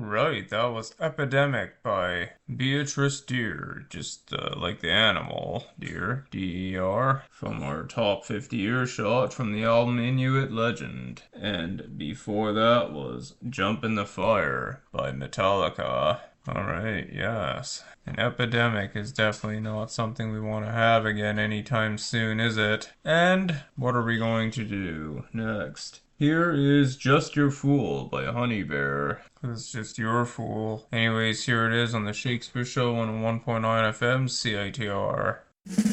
right, that was Epidemic by Beatrice Deer, just like the animal, deer, D-E-R, from our top 50 earshot from the album Inuit Legend. And before that was Jump in the Fire by Metallica. Alright, yes. An epidemic is definitely not something we want to have again anytime soon, is it? And what are we going to do next? Here is Just Your Fool by Honey Bear. It's just your fool. Anyways, here it is on the Shakespeare Show on 1.9 FM CITR.